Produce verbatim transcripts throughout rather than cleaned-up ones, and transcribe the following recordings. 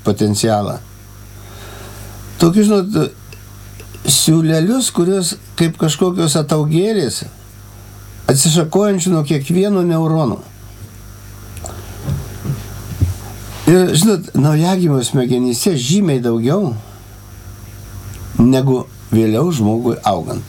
potencialą. Tokius, žinot, siūlelius, kurios kaip kažkokios ataugėlės atsišakojančių nuo kiekvieno neuronų. Ir, žinot, naujagimio smegenyse žymiai daugiau negu vėliau žmogui augant.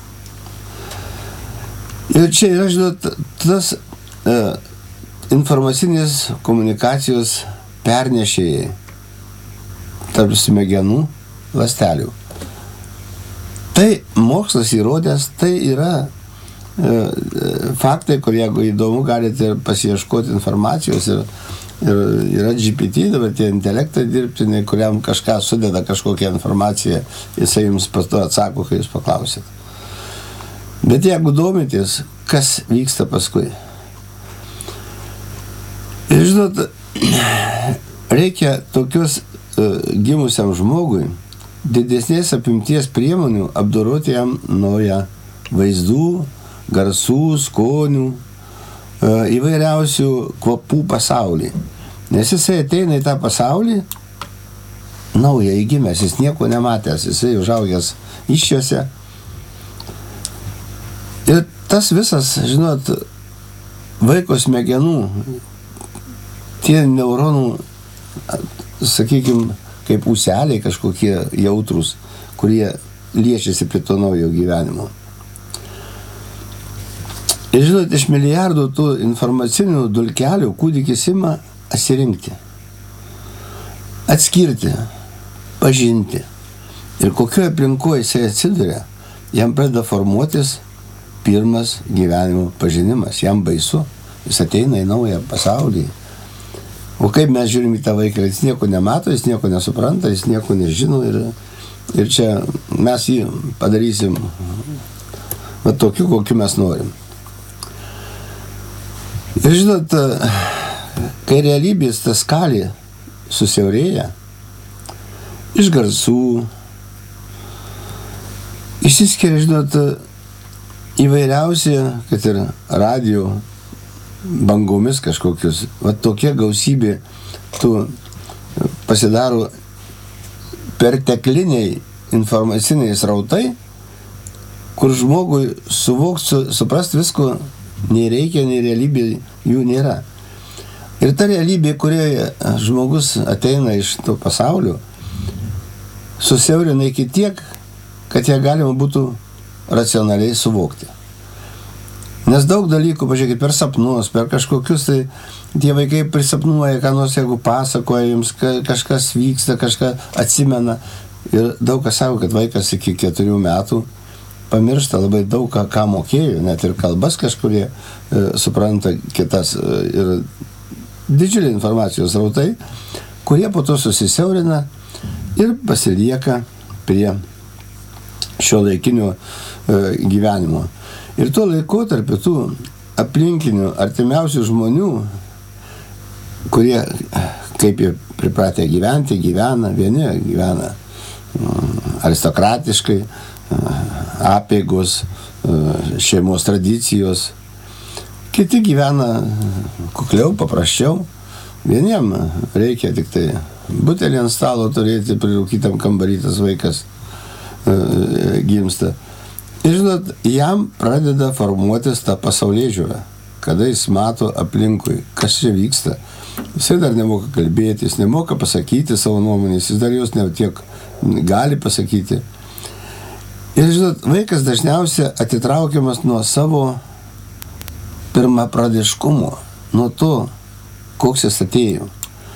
Ir čia yra, žinot, tas e, informacinės komunikacijos pernešėjai tarp smegenų ląstelių. Tai mokslas įrodęs, tai yra e, faktai, kur jeigu įdomu, galite ir pasiieškoti informacijos ir, ir yra G P T, dabar tie intelektai dirbtiniai, kuriam kažką sudeda kažkokią informaciją, jisai jums pas to atsako, kai jūs paklausėt. Bet jeigu domitės, kas vyksta paskui. Ir žinot, reikia tokius uh, gimusiam žmogui didesnės apimties priemonių apdoroti jam naują vaizdų, garsų, skonių, uh, įvairiausių kvapų pasaulį. Nes jisai ateina į tą pasaulį naują įgimęs, jis nieko nematęs, jisai užaugęs iššiose. Ir tas visas, žinot, vaiko smegenų, tie neuronų, sakykime, kaip ūseliai kažkokie jautrus, kurie liečiasi prie to naujo gyvenimo. Ir žinot, iš milijardų tų informacinių dulkelių kūdikis ima atsirinkti, atskirti, pažinti. Ir kokioje aplinkoje jisai atsiduria, jam pradeda formuotis pirmas gyvenimo pažinimas. Jam baisu, jis ateina į naują pasaulį. O kaip mes žiūrim į tą vaiką, jis nieko nemato, jis nieko nesupranta, jis nieko nežino ir, ir čia mes jį padarysim va, tokiu, kokiu mes norim. Ir žinot, kai realybės ta skalė susiaurėja, iš garsų, išsiskiria, žinot, įvairiausi, kad ir radio bangomis kažkokius, va tokia gausybė tų pasidaro pertekliniai informaciniai srautai, kur žmogui suvokti, suprast visko nei reikia, nei realybė jų nėra. Ir ta realybė, kurioje žmogus ateina iš to pasaulio, susiaurina iki tiek, kad ją galima būtų racionaliai suvokti. Nes daug dalykų, pažiūrėkit, per sapnus, per kažkokius, tai tie vaikai prisapnuoja, ką nors, jeigu pasakoja jums, kažkas vyksta, kažką atsimena. Ir daug kas sako, kad vaikas iki keturių metų pamiršta labai daug, ką, ką mokėjo, net ir kalbas kažkurie e, supranta kitas. E, ir didžiuliai informacijos rautai, kurie po to susisiaurina ir pasilieka prie šio laikinio e, gyvenimo. Ir tuo laikotarpiu tų aplinkinių, artimiausių žmonių, kurie, kaip jie pripratę gyventi, gyvena, vieni gyvena aristokratiškai, apeigos, šeimos tradicijos, kiti gyvena kukliau, paprasčiau. Vieniem reikia tik tai butelį ant stalo turėti, prirūkytam kambarį tas vaikas gimsta. Ir žinot, jam pradeda formuotis tą pasaulėžiūrą, kada jis mato aplinkui, kas čia vyksta. Jisai dar nemoka kalbėti, jis nemoka pasakyti savo nuomonės, jis dar jos ne tiek gali pasakyti. Ir žinot, vaikas dažniausiai atitraukiamas nuo savo pirmapradiškumo, nuo to, koks jis atėjo,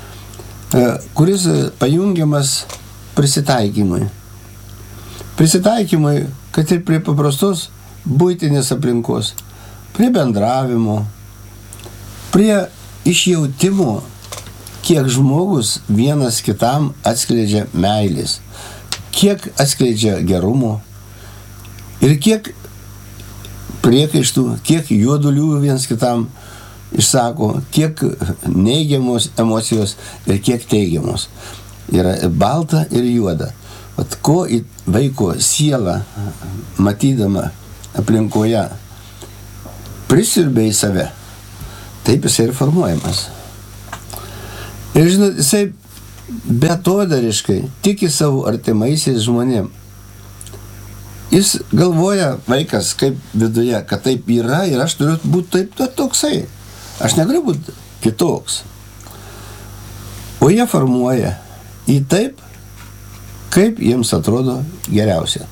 kuris pajungiamas prisitaikymui. Prisitaikymui, kad ir prie paprastos buitinės aplinkos, prie bendravimo, prie išjautimo, kiek žmogus vienas kitam atskleidžia meilės, kiek atskleidžia gerumo ir kiek priekaištų, kiek juodulių viens kitam išsako, kiek neigiamos emocijos ir kiek teigiamos. Yra balta ir juoda. Vat ko į vaiko sielą, matydama aplinkoje, prisiurbia į save, taip jisai ir formuojamas. Ir žinot, jisai betodariškai tiki savo artimaisiais žmonėm. Jis galvoja, vaikas, kaip viduje, kad taip yra ir aš turiu būti taip to, toksai. Aš negaliu būti kitoks. O jie formuoja į taip, kaip jiems atrodo geriausia.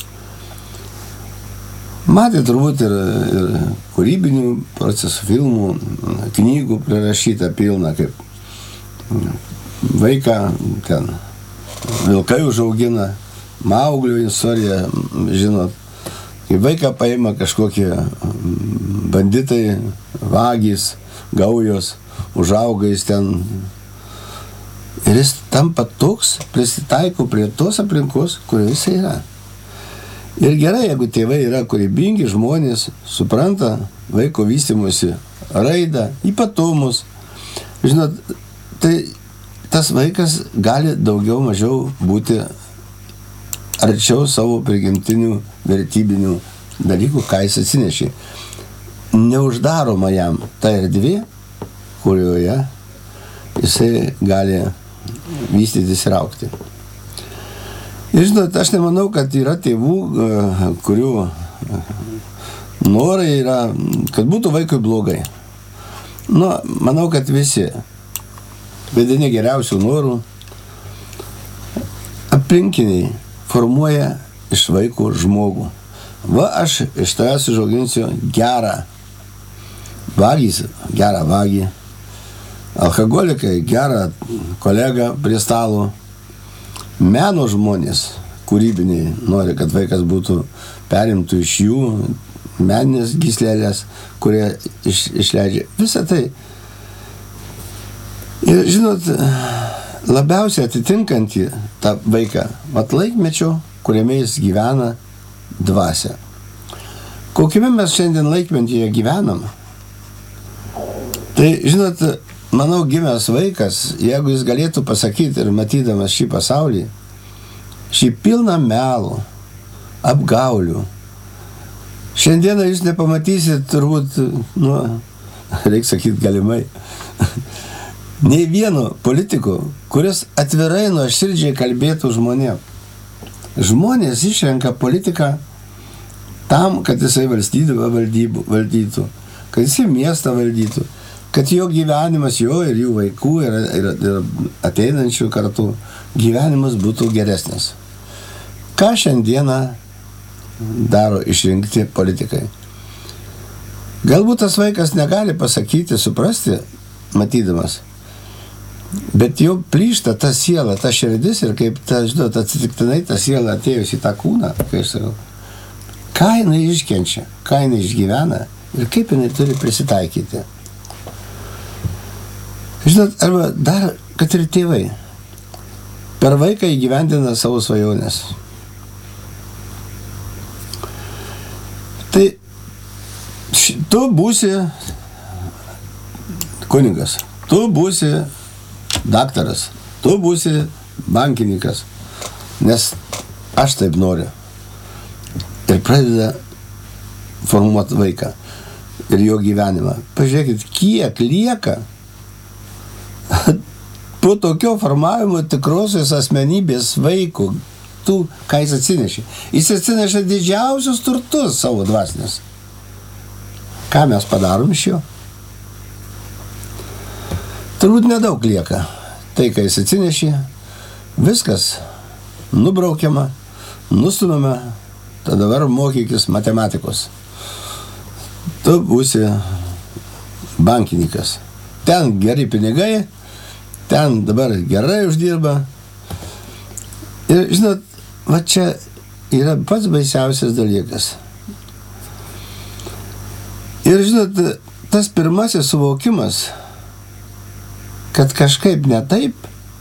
Matė turbūt ir, ir kūrybinių procesų, filmų, knygų prirašyta pilna, kaip vaiką ten vilkai užaugina, Mauglio istoriją, žinot, kai vaiką paima kažkokie banditai, vagys, gaujos, užauga jis ten ir jis tampa toks, prisitaiko prie tos aplinkos, kurioje jis yra. Ir gerai, jeigu tėvai yra kūrybingi žmonės, supranta vaiko vystymosi raidą, ypatumus. Žinot, tai tas vaikas gali daugiau mažiau būti arčiau savo prigimtinių vertybinių dalykų, ką jis atsinešė. Neuždaroma jam ta erdvė, kurioje jisai gali vystytis ir augti. Ir žinot, aš nemanau, kad yra tėvų, kurių norai yra, kad būtų vaikui blogai. Nu, manau, kad visi vedini geriausių norų, aplinkiniai formuoja iš vaiko žmogų. Va, aš iš tavęs užauginsiu gerą vagys, gerą vagį, alkoholikai, gerą kolegą prie stalo, meno žmonės, kūrybiniai, nori, kad vaikas būtų perimtų iš jų meninės gyslelės, kurie iš, išleidžia. Visą tai. Ir žinot, labiausiai atitinkantį tą vaiką, mat laikmečio, kuriame jis gyvena, dvasia. Kokiame mes šiandien laikmetyje gyvenam? Tai, žinot, manau, gimęs vaikas, jeigu jis galėtų pasakyti ir matydamas šį pasaulį, šį pilną melų, apgaulių, šiandieną jūs nepamatysit turbūt, nu, reikia sakyti galimai, nei vieno politiko, kuris atvirai nuoširdžiai kalbėtų žmonėm. Žmonės išrenka politiką tam, kad jisai valstybę valdytų, kad jisai miestą valdytų, kad jo gyvenimas, jo ir jų vaikų ir, ir, ir ateinančių kartų gyvenimas būtų geresnis. Ką šiandieną daro išrinkti politikai? Galbūt tas vaikas negali pasakyti, suprasti, matydamas, bet jau plyšta ta siela, ta širdis ir kaip ta, žinot, atsitiktinai ta siela atėjus į tą kūną, kai aš sakau, ką jinai iškenčia, ką jinai išgyvena ir kaip jinai turi prisitaikyti. Žinot, arba dar, kad ir tėvai per vaiką įgyvendina savo svajonės. Tai tu būsi kunigas, tu būsi daktaras, tu būsi bankininkas, nes aš taip noriu. Ir pradeda formuoti vaiką ir jo gyvenimą. Pažiūrėkit, kiek lieka po tokio formavimo tikrosios asmenybės vaikų, tų, ką jis atsinešė. Jis atsineša didžiausius turtus savo dvasinės. Ką mes padarom iš jo? Turbūt nedaug lieka. Tai, ką jis atsinešė, viskas nubraukiama, nustumiama, tada dabar mokykis matematikos. Tu būsi bankininkas. Ten geri pinigai, ten dabar gerai uždirba. Ir, žinot, va čia yra pats baisiausias dalykas. Ir, žinot, tas pirmasis suvokimas, kad kažkaip ne taip,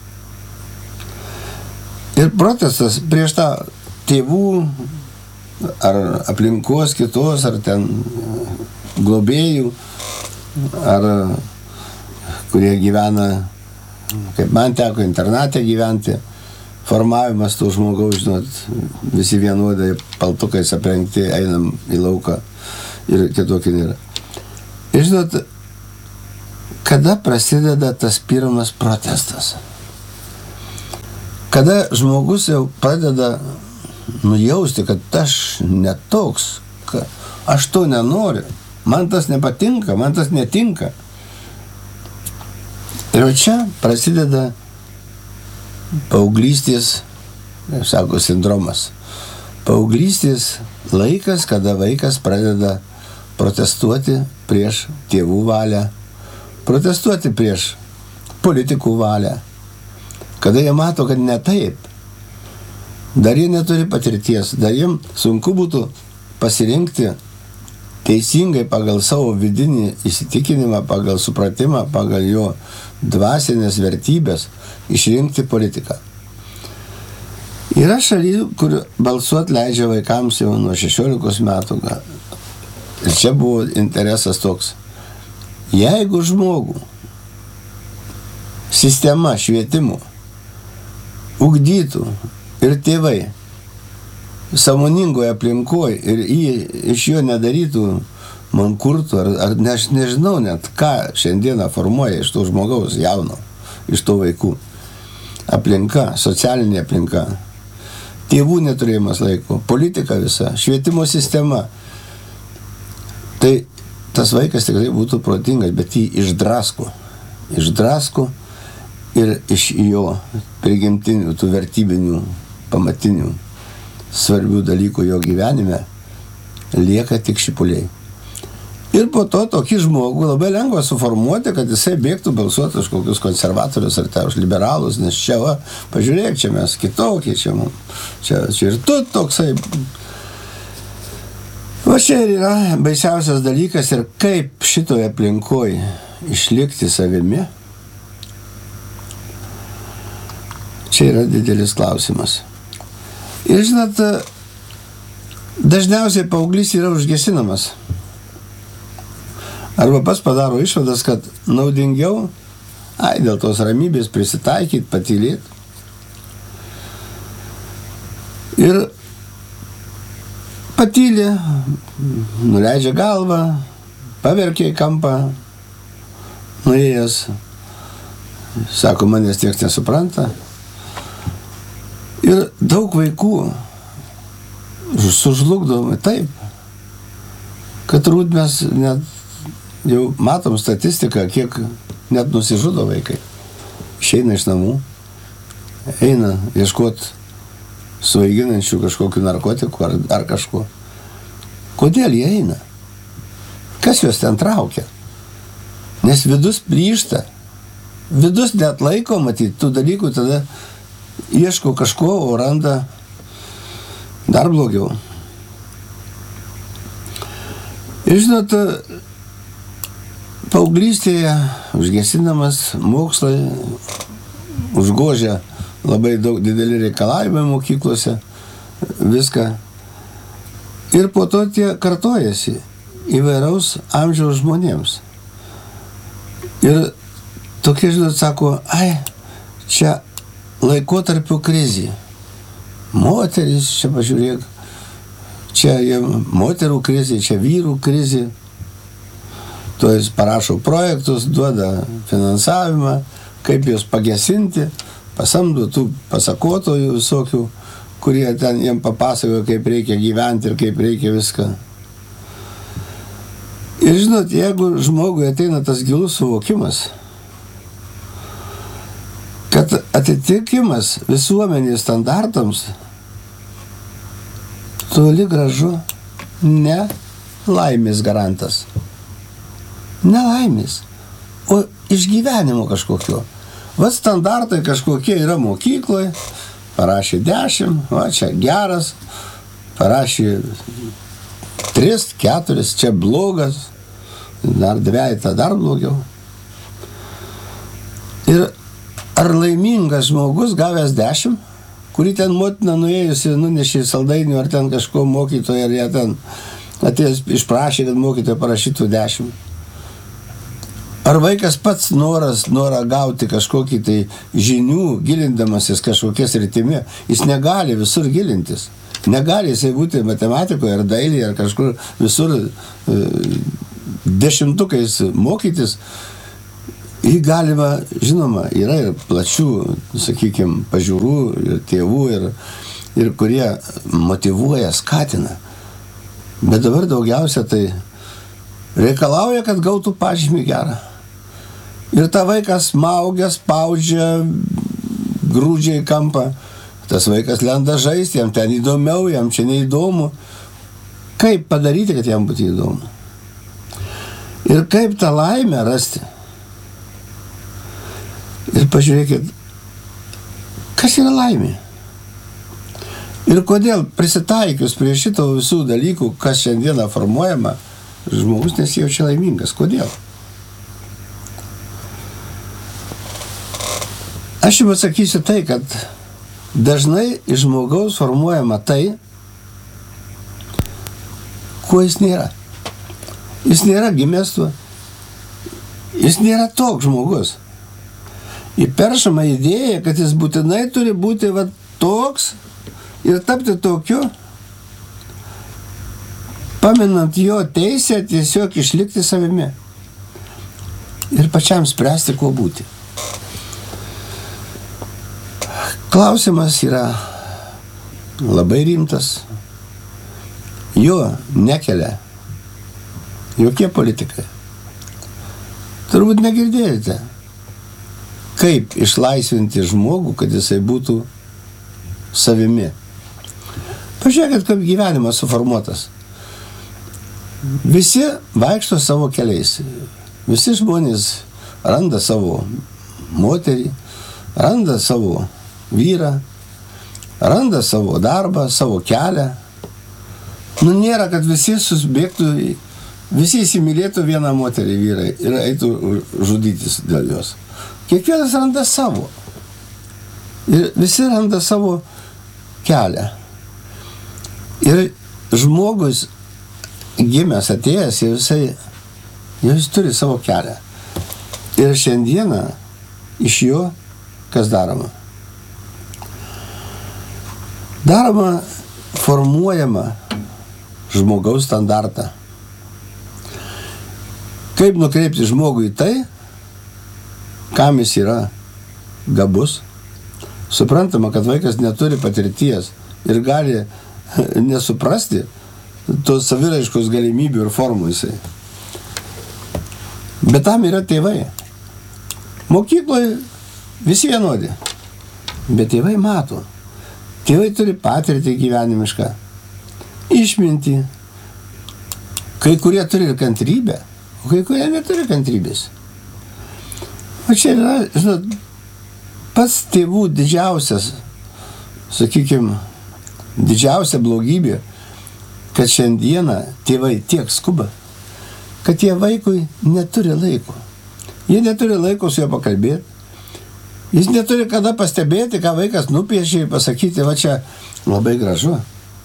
ir protestas prieš tą tėvų ar aplinkos kitos, ar ten globėjų, ar kurie gyvena, kaip man teko internate gyventi, formavimas tų žmogaus, žinot, visi vienodai paltukais aprengti, einam į lauką ir kitokį nėra. Ir žinot, kada prasideda tas pirmas protestas? Kada žmogus jau pradeda nujausti, kad aš netoks, kad aš to nenoriu, man tas nepatinka, man tas netinka. Ir čia prasideda paauglystės, sako, sindromas. Paauglystės laikas, kada vaikas pradeda protestuoti prieš tėvų valią, protestuoti prieš politikų valią. Kada jie mato, kad ne taip, dar jie neturi patirties, dar jiem sunku būtų pasirinkti teisingai pagal savo vidinį įsitikinimą, pagal supratimą, pagal jo dvasinės vertybės išrinkti politiką. Yra šalių, kur balsuot leidžia vaikams jau nuo šešiolikos metų. Ir čia buvo interesas toks. Jeigu žmogų sistema švietimo ugdytų ir tėvai sąmoningoje aplinkoje ir jį iš jo nedarytų mankurtų, ar, ar ne, aš nežinau net, ką šiandieną formuoja iš to žmogaus jauno, iš to vaikų. Aplinka, socialinė aplinka, tėvų neturėjimas laiko, politika visa, švietimo sistema. Tai tas vaikas tikrai būtų protingas, bet jį išdrasko. Išdrasko ir iš jo prigimtinių, tų vertybinių, pamatinių, svarbių dalykų jo gyvenime lieka tik šipuliai. Ir po to tokį žmogų labai lengva suformuoti, kad jisai bėgtų balsuoti už kokius konservatorius ar tai už liberalus, nes čia, va, pažiūrėk, čia mes kitokie, čia, čia, čia ir tu toksai. Va čia ir yra baisiausias dalykas ir kaip šitoje aplinkoje išlikti savimi. Čia yra didelis klausimas. Ir žinot, dažniausiai paauglys yra užgesinamas. Arba pas padaro išvadas, kad naudingiau, ai, dėl tos ramybės prisitaikyti, patylėti. Ir patylė, nuleidžia galvą, paverkia į kampą, nuėjęs, sako, manęs tiek nesupranta. Ir daug vaikų sužlugdomi taip, kad turbūt mes net jau matom statistiką, kiek net nusižudo vaikai. Išeina iš namų, eina ieškoti svaiginančių kažkokių narkotikų ar, ar kažko. Kodėl jie eina? Kas juos ten traukia? Nes vidus plyšta. Vidus net laiko matyti tų dalykų, tada ieško kažko, o randa dar blogiau. Ir žinot, paauglystėje užgesinamas mokslai užgožia labai daug dideli reikalavimai mokyklose, viską. Ir po to tie kartojasi įvairaus amžiaus žmonėms. Ir tokie, žinot, sako, ai, čia laikotarpio krizė. Moteris, čia pažiūrėk, čia moterų krizė, čia vyrų krizė. To jis parašo projektus, duoda finansavimą, kaip juos pagesinti, pasamdo tų pasakotojų visokių, kurie ten jiem papasakojo, kaip reikia gyventi ir kaip reikia viską. Ir žinot, jeigu žmogui ateina tas gilus suvokimas, kad atitikimas visuomenės standartams toli gražu ne laimės garantas. Ne laimės, o išgyvenimo kažkokio. Va standartai kažkokie yra mokykloje, parašė dešimt, va čia geras, parašė tris, keturis, čia blogas, dar dvejta, dar blogiau. Ir ar laimingas žmogus gavęs dešimt, kurį ten motina nuėjusi, nunešė saldainių, ar ten kažko mokytoja, ar jie ten atėjęs išprašė, kad mokytoja parašytų dešimt. Ar vaikas pats noras, norą gauti kažkokį tai žinių, gilindamasis kažkokias rytimi, jis negali visur gilintis. Negali jisai būti matematikoje, ar dailėje, ar kažkur visur e, dešimtukais mokytis jį galima, žinoma, yra ir plačių, sakykime, pažiūrų, ir tėvų, ir, ir kurie motyvuoja, skatina. Bet dabar daugiausia tai reikalauja, kad gautų pažymį gerą. Ir tą vaikas maugia, spaudžia, grūdžia į kampą. Tas vaikas lenda žaisti, jam ten įdomiau, jam čia neįdomu. Kaip padaryti, kad jam būtų įdomu? Ir kaip tą laimę rasti? Ir pažiūrėkit, kas yra laimė? Ir kodėl prisitaikius prie šito visų dalykų, kas šiandieną formuojama, žmogus nesijaučia laimingas. Kodėl? Aš jums atsakysiu tai, kad dažnai iš žmogaus formuojama tai, ko jis nėra. Jis nėra gimęs tuo. Jis nėra toks žmogus. Įperšama idėja, kad jis būtinai turi būti va, toks ir tapti tokiu, paminant jo teisę tiesiog išlikti savimi ir pačiam spręsti, kuo būti. Klausimas yra labai rimtas. Jo nekelia jokie politikai. Turbūt negirdėjote, kaip išlaisvinti žmogų, kad jisai būtų savimi. Pažiūrėkit, kaip gyvenimas suformuotas. Visi vaikšto savo keliais. Visi žmonės randa savo moterį, randa savo vyrą, randa savo darbą, savo kelią. Nu, nėra, kad visi susbėgtų, visi įsimylėtų vieną moterį vyrai ir eitų žudytis dėl jos. Kiekvienas randa savo. Ir visi randa savo kelią. Ir žmogus gimęs, atėjęs, ir jisai, jis turi savo kelią. Ir šiandieną iš jo kas daroma? Daroma, formuojama žmogaus standartą. Kaip nukreipti žmogų į tai, kam jis yra gabus. Suprantama, kad vaikas neturi patirties ir gali nesuprasti tos saviraiškos galimybių ir formų jisai. Bet tam yra tėvai. Mokykloje visi vienodi, bet tėvai mato. Tėvai turi patirtį gyvenimišką, išmintį. Kai kurie turi ir kantrybę, o kai kurie neturi kantrybės. O čia yra, žinot, pats tėvų didžiausias, sakykime, didžiausia blogybė, kad šiandieną tėvai tiek skuba, kad jie vaikui neturi laiko. Jie neturi laiko su juo pakalbėti. Jis neturi kada pastebėti, ką vaikas nupiešė ir pasakyti, va čia labai gražu.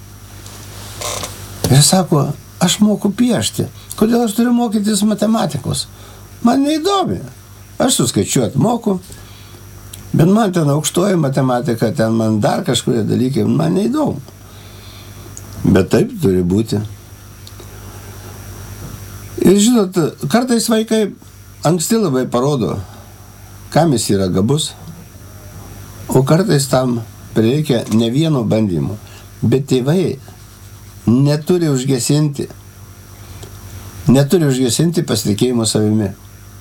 Ir sako, aš moku piešti. Kodėl aš turiu mokytis matematikos? Man neįdomi. Aš suskaičiuot moku, bet man ten aukštoji matematika, ten man dar kažkurie dalykai, man neįdomu. Bet taip turi būti. Ir žinot, kartais vaikai anksti labai parodo, kam jis yra gabus, o kartais tam prireikia ne vieno bandymo. Bet tėvai neturi užgesinti, neturi užgesinti pasitikėjimo savimi.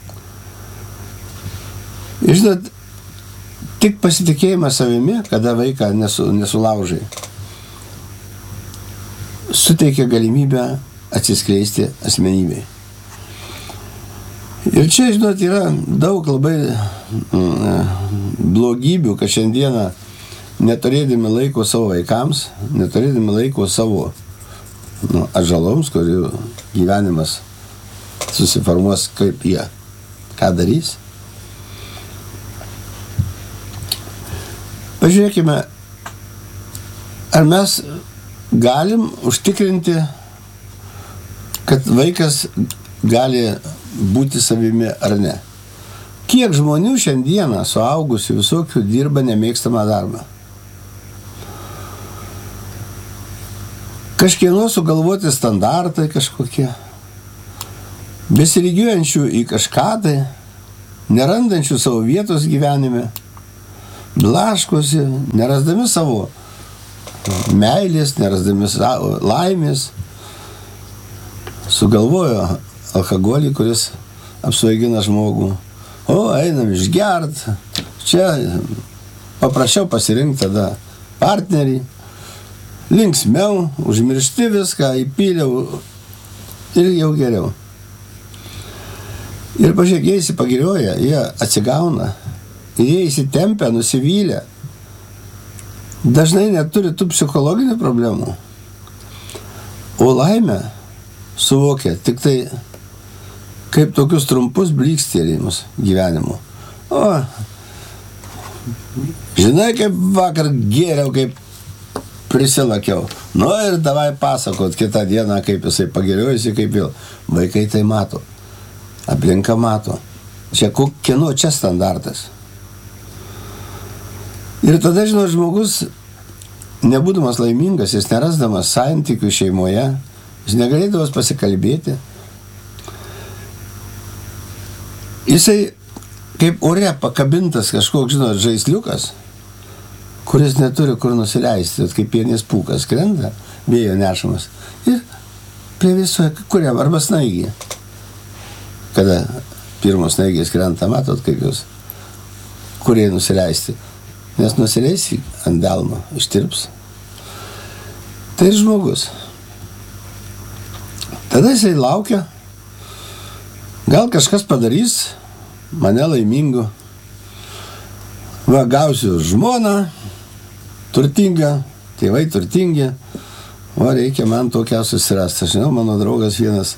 Ir žinot, tik pasitikėjimas savimi, kada vaiką nesu, nesulaužai, suteikia galimybę atsiskleisti asmenybei. Ir čia, žinot, yra daug labai blogybių, kad šiandieną neturėdami laiko savo vaikams, neturėdami laiko savo nu, atžaloms, kurių gyvenimas susiformuos, kaip jie, ką darys. Pažiūrėkime, ar mes galim užtikrinti, kad vaikas gali būti savimi ar ne. Kiek žmonių šiandieną suaugusių visokių dirba nemėgstamą darbą? Kažkieno sugalvoti standartai kažkokie, besirigiuojančių į kažką tai, nerandančių savo vietos gyvenime, blaškosi, nerasdami savo meilės, nerasdami laimės, sugalvojo alkoholį, kuris apsvaigina žmogų. O, einam išgert, čia paprašiau pasirinkti tada partnerį, linksmiau, užmiršti viską, įpyliau ir jau geriau. Ir pažiūrėk, jie įsipagirioja, jie atsigauna, jie įsitempia, nusivylę. Dažnai neturi tų psichologinių problemų, o laimę suvokia tik tai kaip tokius trumpus blykstelėjimus gyvenimo. O, žinai, kaip vakar gėriau, kaip prisilakiau. Nu ir davai pasakot kitą dieną, kaip jisai pagėriojusi, kaip vėl. Vaikai tai mato, aplinka mato. Čia kieno čia standartas. Ir tada, žinot, žmogus, nebūdamas laimingas, jis nerasdamas santykių šeimoje, jis negalėdamas pasikalbėti. Jisai kaip ore pakabintas kažkoks, žinot, žaisliukas, kuris neturi kur nusileisti, kaip pienės pūkas skrenda, vėjo nešamas. Ir prie viso, kuriam, arba snaigė. Kada pirmos snaigės krenta, matot, kaip jūs, kurie nusileisti. Nes nusileisi ant delno, ištirps. Tai ir žmogus. Tada jisai laukia, gal kažkas padarys mane laimingu. Va, gausiu žmoną, turtingą, tėvai turtingi, o reikia man tokią susirasti. Aš žinau, mano draugas vienas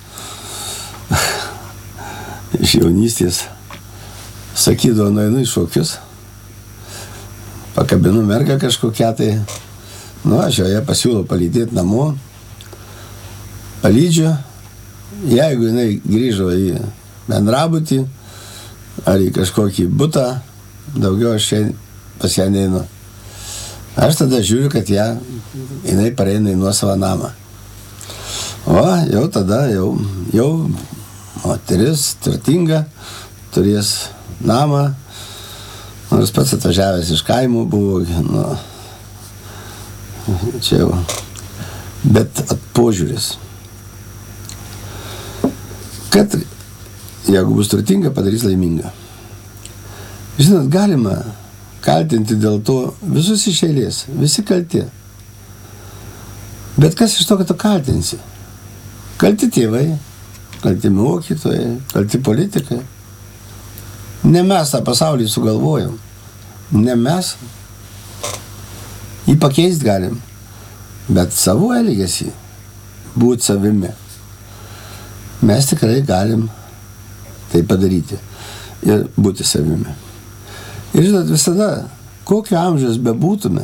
iš jaunystės sakydavo, nueinu į šokius, pakabinu mergą kažkokią tai, nu, aš joje pasiūlau palydėti namo, palydžiu, jeigu jinai grįžo į bendrabutį ar į kažkokį butą, daugiau aš pas ją neinu. Aš tada žiūriu, kad ją, jinai pareina į nuosavą namą. O, jau tada, jau, jau moteris turtinga, turės namą, nors pats atvažiavęs iš kaimo buvo, nu, čia jau, bet požiūris. Kad, jeigu bus turtinga, padarys laimingą. Žinot, galima kaltinti dėl to visus iš eilės, visi kalti. Bet kas iš to, kad tu kaltinsi? Kalti tėvai, kalti mokytojai, kalti politikai. Ne mes tą pasaulį sugalvojom. Ne mes. Jį pakeisti galim. Bet savo elgesį, būti savimi, mes tikrai galim tai padaryti ir būti savimi. Ir žinot, visada, kokio amžiaus bebūtume,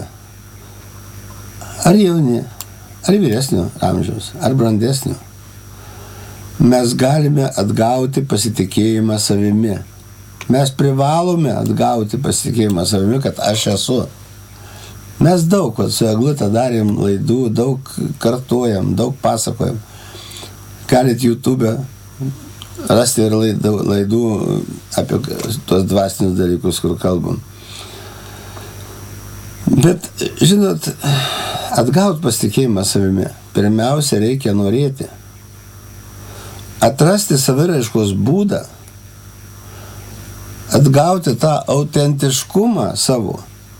ar jauni, ar vyresnio amžiaus, ar brandesnio, mes galime atgauti pasitikėjimą savimi. Mes privalome atgauti pasitikėjimą savimi, kad aš esu. Mes daug, vat, su Eglute darėm laidų, daug kartuojam, daug pasakojam. Galit YouTube rasti ir laidų, laidų apie tuos dvasinius dalykus, kur kalbam. Bet, žinot, atgauti pasitikėjimą savimi, pirmiausia, reikia norėti. Atrasti saviraiškos būdą, atgauti tą autentiškumą savo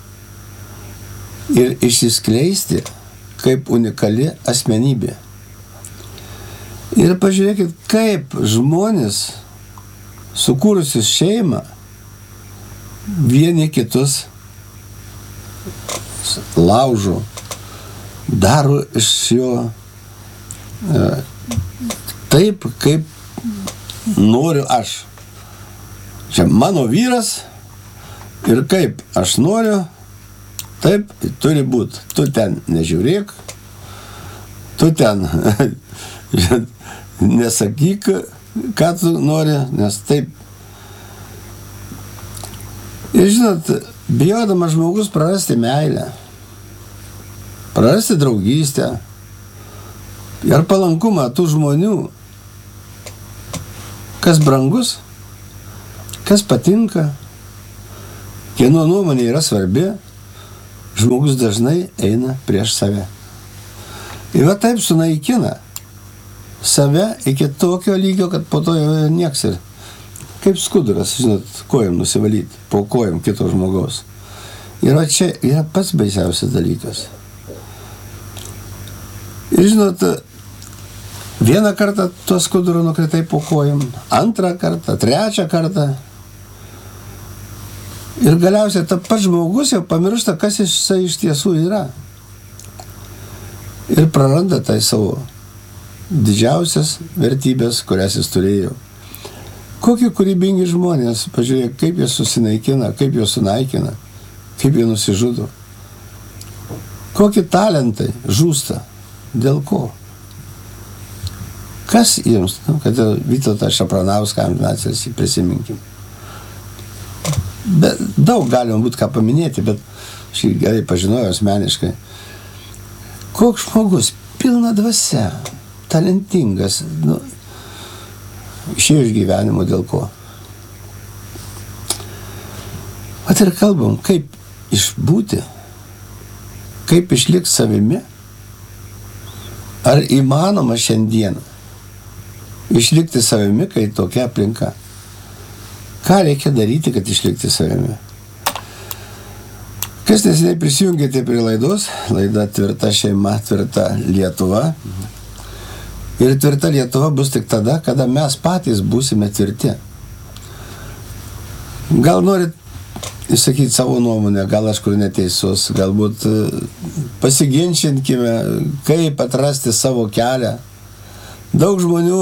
ir išsiskleisti kaip unikali asmenybė. Ir pažiūrėkit, kaip žmonės, sukūrusius šeimą, vieni kitus laužo, daro iš jo e, taip, kaip noriu aš. Čia mano vyras ir kaip aš noriu, taip turi būti. Tu ten nežiūrėk, tu ten nesakyk, ką tu nori, nes taip. Ir žinot, bijodamas žmogus prarasti meilę, prarasti draugystę ir palankumą tų žmonių, kas brangus, kas patinka, kieno nuomonė yra svarbi, žmogus dažnai eina prieš save. Ir va taip sunaikina save iki tokio lygio, kad po to jau nieks ir kaip skuduras, žinot, kojom nusivalyti, po kojom kito žmogaus. Ir va čia yra pats baisiausias dalykas. Ir žinot, vieną kartą tuo skuduru nukritai po kojom, antrą kartą, trečią kartą. Ir galiausiai ta pats žmogus jau pamiršta, kas jisai iš tiesų yra. Ir praranda tai savo didžiausias vertybės, kurias jis turėjo. Kokie kūrybingi žmonės, pažiūrėk, kaip jie susinaikina, kaip jie sunaikina, kaip jie nusižudo. Kokie talentai žūsta, dėl ko? Kas jiems, nu, kad Vytautą Šapranauską amžinatilsį prisiminkim. Bet daug galima būti ką paminėti, bet šį gerai pažinojau asmeniškai. Koks žmogus, pilna dvasia, talentingas, nu, išėjo iš gyvenimo dėl ko. Vat ir kalbam, kaip išbūti, kaip išlikti savimi. Ar įmanoma šiandieną išlikti savimi, kai tokia aplinka? Ką reikia daryti, kad išlikti savimi? Kas neseniai prisijungėte prie laidos, laida Tvirta šeima, tvirta Lietuva. Ir tvirta Lietuva bus tik tada, kada mes patys būsime tvirti. Gal norit išsakyti savo nuomonę, gal aš kur neteisus, galbūt pasiginčinkime, kaip atrasti savo kelią. Daug žmonių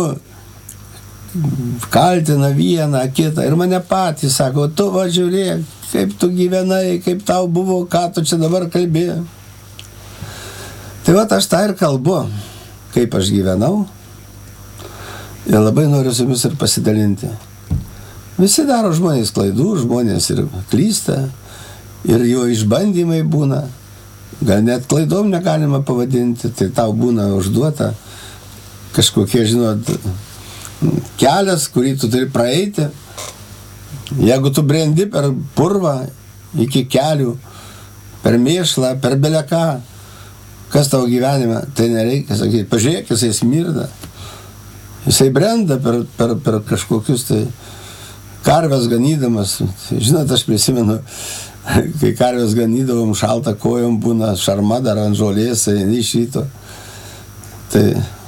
kaltina vieną, kitą ir mane patys sako, tu va žiūrėk, kaip tu gyvenai, kaip tau buvo, ką tu čia dabar kalbėjai. Tai va aš tą ir kalbu, kaip aš gyvenau ir labai noriu su jumis ir pasidalinti. Visi daro žmonės klaidų, žmonės ir klysta ir jo išbandymai būna. Gal net klaidom negalima pavadinti, tai tau būna užduota kažkokie, žinot, kelias, kurį tu turi praeiti. Jeigu tu brendi per purvą iki kelių, per mėšlą, per beleką, kas tavo gyvenime, tai nereikia sakyti, pažiūrėk, jisai smirda. Jisai brenda per, per, per kažkokius tai karves ganydamas. Žinot, aš prisimenu, kai karves ganydavom, šalta kojom būna, šarma dar ant žolės, eini iš ryto. Tai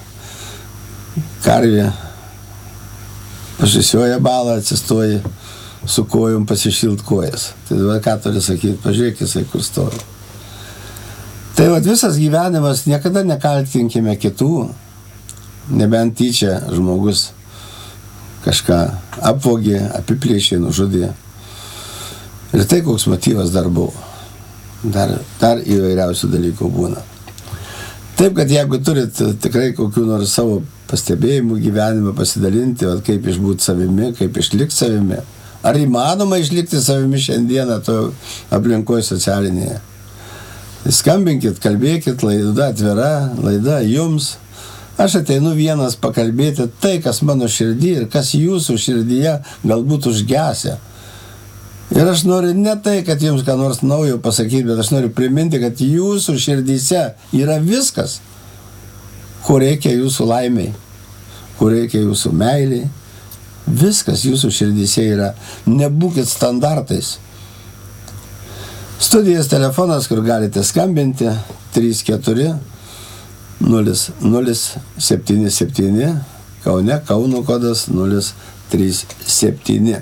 karvė pašisioja balą, atsistoja su kojom pasišilt kojas. Tai dabar ką turi sakyti, pažiūrėk, jisai kur stovi. Tai vat visas gyvenimas, niekada nekaltinkime kitų, nebent tyčia žmogus kažką apvogė, apiplėšė, nužudė. Ir tai koks motyvas dar buvo. Dar, dar įvairiausių dalykų būna. Taip, kad jeigu turit tikrai kokių nors savo pastebėjimų gyvenimą pasidalinti, vat, kaip išbūti savimi, kaip išlikti savimi. Ar įmanoma išlikti savimi šiandieną to aplinkoje socialinėje? Skambinkit, kalbėkit, laida atvira, laida jums. Aš ateinu vienas pakalbėti tai, kas mano širdį ir kas jūsų širdyje galbūt užgesia. Ir aš noriu ne tai, kad jums ką nors naujo pasakyti, bet aš noriu priminti, kad jūsų širdyse yra viskas, ko reikia jūsų laimiai, ko reikia jūsų meiliai. Viskas jūsų širdyse yra. Nebūkit standartais. Studijos telefonas, kur galite skambinti, trys keturi nulis nulis septyni septyni, Kaune, Kauno kodas nulis trys septyni.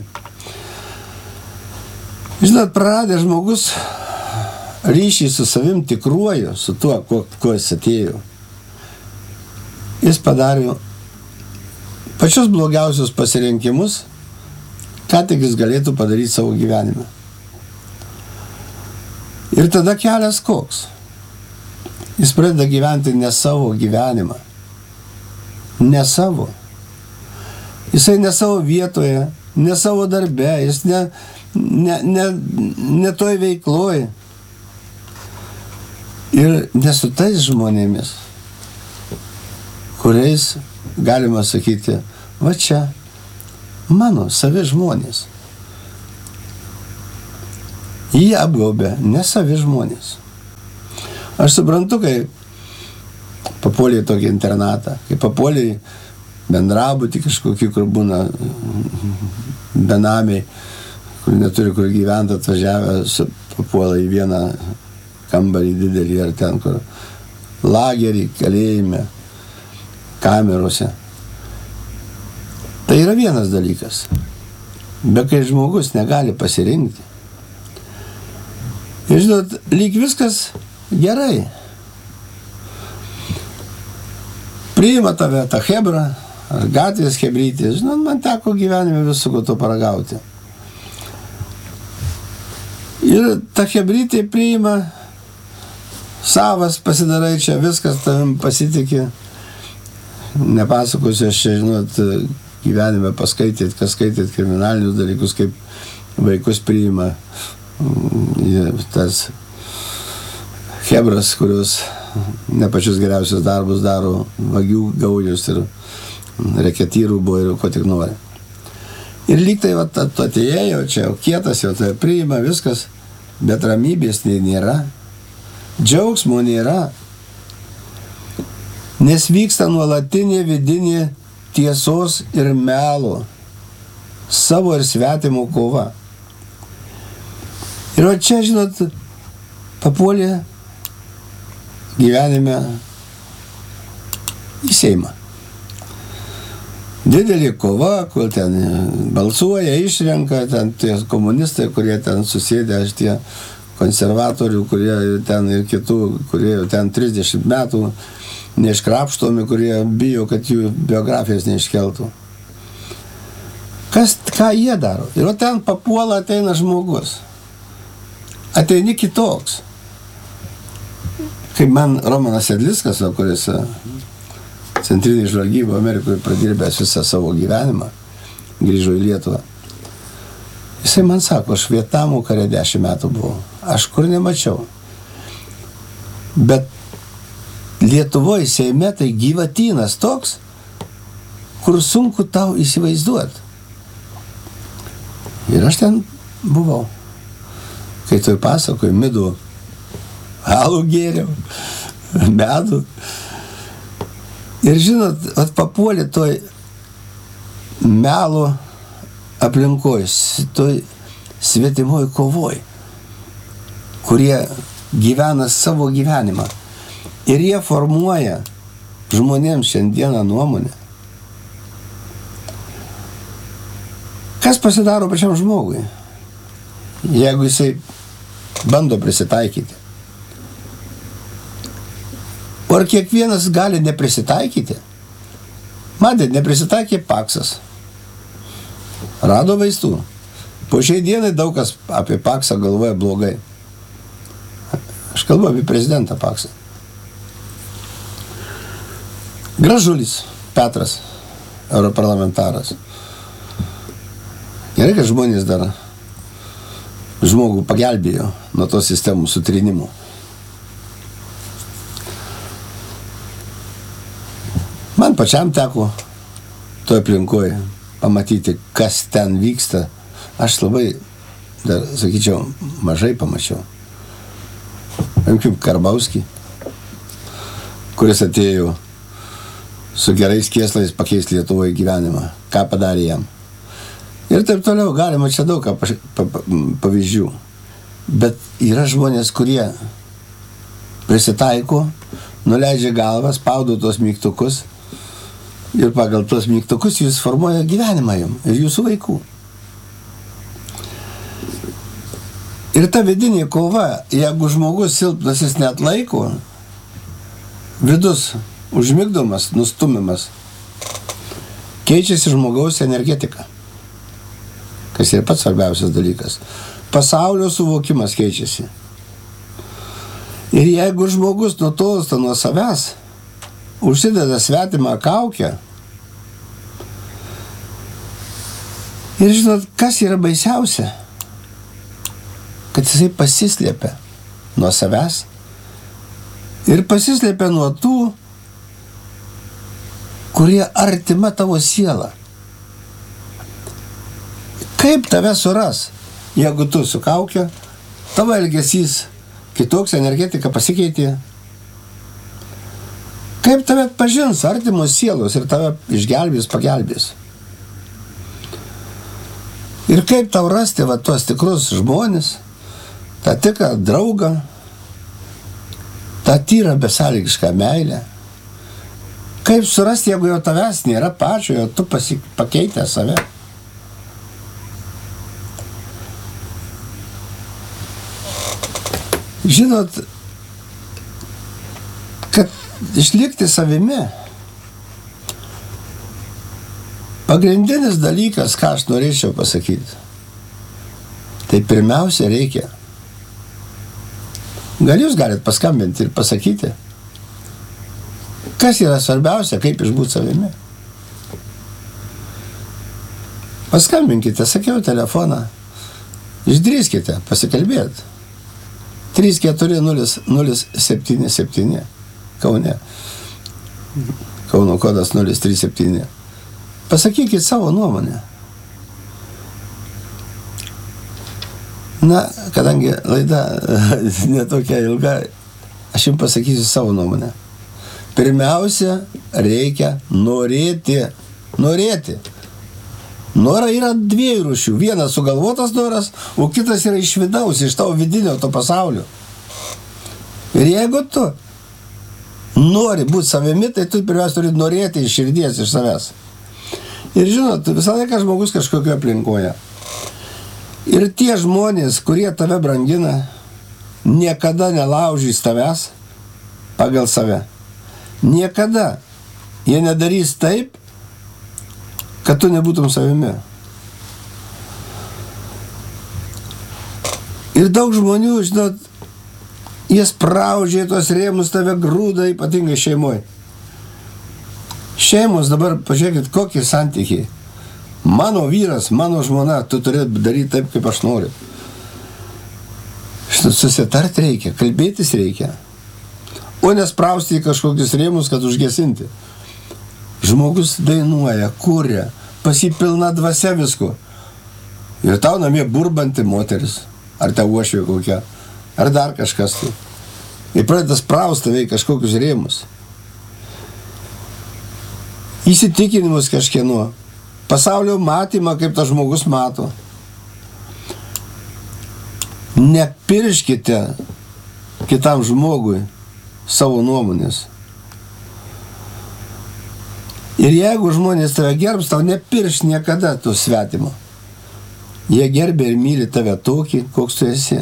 Žinot, praradė žmogus ryšį su savim tikruoju, su tuo, kuo, kuo jis atėjo. Jis padarė pačius blogiausius pasirinkimus, ką tik jis galėtų padaryti savo gyvenime. Ir tada kelias koks? Jis pradeda gyventi ne savo gyvenimą. Ne savo. Jisai ne savo vietoje, ne savo darbe, jis ne, ne, ne, ne toj veikloj. Ir ne su tais žmonėmis, kuriais galima sakyti, va čia mano savi žmonės. Jį apgaubė nesavi žmonės. Aš suprantu, kai papuolė į tokį internatą, kai papuolė į bendrabutį kažkokį, kur būna benamiai, kur neturi kur gyventi, atvažiavę, papuola į vieną kambarį didelį ar ten, kur lagerį, kalėjime, kamerose. Tai yra vienas dalykas. Bet kai žmogus negali pasirinkti, ir žinot, lyg viskas gerai. Priima tave tą hebrą, ar gatvės hebrytė. Žinot, man teko gyvenime visų to paragauti. Ir ta hebrytė priima, savas pasidarai čia, viskas tavim pasitikė. Nepasakosiu, aš čia, žinot, gyvenime paskaityt, kas skaityt kriminalinius dalykus, kaip vaikus priima tas hebras, kurios ne pačius geriausius darbus daro, vagių gaujus ir reketyrų buvo ir ko tik nori. Ir lyg tai va, atėjėjo čia, kietas jau tai priima viskas, bet ramybės nėra, džiaugsmo nėra, nes vyksta nuolatinė vidinė tiesos ir melo, savo ir svetimo kova. Ir o čia, žinot, papuolė gyvenime į Seimą. Didelė kova, kur ten balsuoja, išrenka, ten tie komunistai, kurie ten susėdė, aš tie konservatorių, kurie ten ir kitų, kurie ten trisdešimt metų neiškrapštomi, kurie bijo, kad jų biografijas neiškeltų. Kas, ką jie daro? Ir o ten papuola, ateina žmogus. Ateini kitoks. Kaip man Romanas Sedliskas, kuris centrinį žvalgybą Amerikoje pradirbęs visą savo gyvenimą, grįžo į Lietuvą. Jisai man sako, aš Vietnamo kare dešimt metų buvau. Aš kur nemačiau. Bet Lietuvoje Seime tai gyvatynas toks, kur sunku tau įsivaizduoti. Ir aš ten buvau. Kai toj pasakoju, midų alų gėriau, medų. Ir žinot, at papuolė toj melo aplinkoj, toj svetimoj kovoj, kurie gyvena savo gyvenimą. Ir jie formuoja žmonėms šiandieną nuomonę. Kas pasidaro pačiam žmogui, jeigu jisai bando prisitaikyti? O ar kiekvienas gali neprisitaikyti? Matėt, neprisitaikė Paksas. Rado vaistų. Po šiai dienai daug kas apie Paksą galvoja blogai. Aš kalbu apie prezidentą Paksą. Gražulis Petras, europarlamentaras. Gerai, kad žmonės dar žmogų pagelbėjo nuo tos sistemų sutrinimo. Man pačiam teko toj aplinkoje pamatyti, kas ten vyksta. Aš labai, dar sakyčiau, mažai pamačiau. Kaip Karbauskį, kuris atėjo su gerais kėslais pakeisti Lietuvoje gyvenimą. Ką padarė jam. Ir taip toliau galima čia daug ką pavyzdžių. Bet yra žmonės, kurie prisitaiko, nuleidžia galvą, spaudo tos mygtukus ir pagal tos mygtukus jūs formuoja gyvenimą jums ir jūsų vaikų. Ir ta vidinė kova, jeigu žmogus silpnas jis net laiko, vidus užmigdomas, nustumimas, keičiasi žmogaus energetika. Kas yra pats svarbiausias dalykas. Pasaulio suvokimas keičiasi. Ir jeigu žmogus nutolsta nuo savęs, užsideda svetimą kaukę, ir žinot, kas yra baisiausia? Kad jisai pasislėpia nuo savęs ir pasislėpia nuo tų, kurie artima tavo siela. Kaip tave suras, jeigu tu su kaukė, tavo elgesys kitoks, energetika pasikeitė. Kaip tave pažins artimos sielos ir tave išgelbės, pagelbės. Ir kaip tau rasti va tuos tikrus žmonės, tą tikrą draugą, tą tyrą besąlygišką meilę. Kaip surasti, jeigu jau tavęs nėra pačio, jau tu pasi, pakeitė save. Žinot, kad išlikti savimi, pagrindinis dalykas, ką aš norėčiau pasakyti, tai pirmiausia reikia. Gal jūs galit paskambinti ir pasakyti, kas yra svarbiausia, kaip išbūti savimi. Paskambinkite, sakiau telefoną, išdrįskite pasikalbėti. trys keturi nulis nulis septyni septyni Kaune. Kauno kodas nulis trys septyni. Pasakykit savo nuomonę. Na, kadangi laida netokia ilga, aš jums pasakysiu savo nuomonę. Pirmiausia, reikia norėti. Norėti. Nora yra dviejų rūšių. Vienas sugalvotas noras, o kitas yra iš vidaus, iš tavo vidinio to pasaulio. Ir jeigu tu nori būti savimi, tai tu pirmiausia turi norėti iš širdies, iš savęs. Ir žinot, visą laiką žmogus kažkokio aplinkoje. Ir tie žmonės, kurie tave brangina, niekada nelaužys tavęs pagal save. Niekada jie nedarys taip, kad tu nebūtum savimi. Ir daug žmonių, žinot, jie spraudžia tos rėmus, tave grūda, ypatingai šeimoje. Šeimos dabar, pažiūrėkit, kokie santykiai. Mano vyras, mano žmona, tu turi daryti taip, kaip aš noriu. Šitą susitart reikia, kalbėtis reikia. O nesprausti į kažkokius rėmus, kad užgesinti. Žmogus dainuoja, kuria, pasipilna dvasia visko. Ir tau namie burbanti moteris, ar tau uošvė kokia, ar dar kažkas tai. Ir pradeda sprausti tave į kažkokius rėmus. Įsitikinimus kažkieno, pasaulio matymą, kaip tas žmogus mato. Nepirškite kitam žmogui savo nuomonės. Ir jeigu žmonės tave gerbs, tau nepirš niekada to svetimo. Jie gerbė ir myli tave tokį, koks tu esi.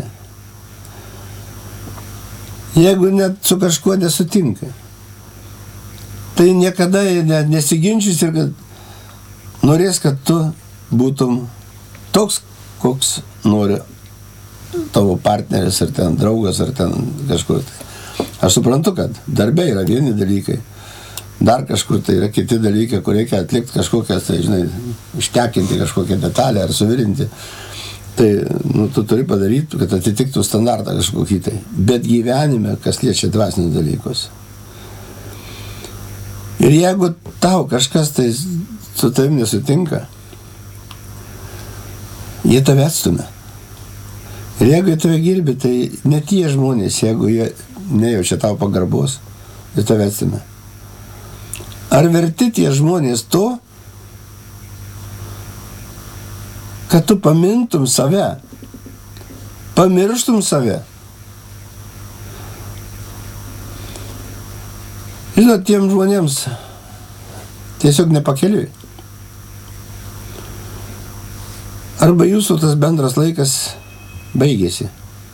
Jeigu net su kažkuo nesutinka, tai niekada nesiginčys ir kad norės, kad tu būtum toks, koks nori tavo partneris, ar ten draugas, ar ten kažkur. Aš suprantu, kad darbe yra vieni dalykai, dar kažkur tai yra kiti dalykai, kur reikia atlikti kažkokias, tai, žinai, ištekinti kažkokią detalę ar suvirinti. Tai, nu, tu turi padaryti, kad atitiktų standartą kažkokį tai. Bet gyvenime, kas liečia dvasinius dalykus. Ir jeigu tau kažkas tai su tavim nesutinka, jie tave atstumia. Ir jeigu jie tave girbi, tai ne tie žmonės, jeigu jie nejaučia tau pagarbos, jie tave atstumia. Ar verti tie žmonės to, kad tu pamintum save, pamirštum save? Žinot, tiem žmonėms tiesiog nepakeliui. Arba jūsų tas bendras laikas baigėsi.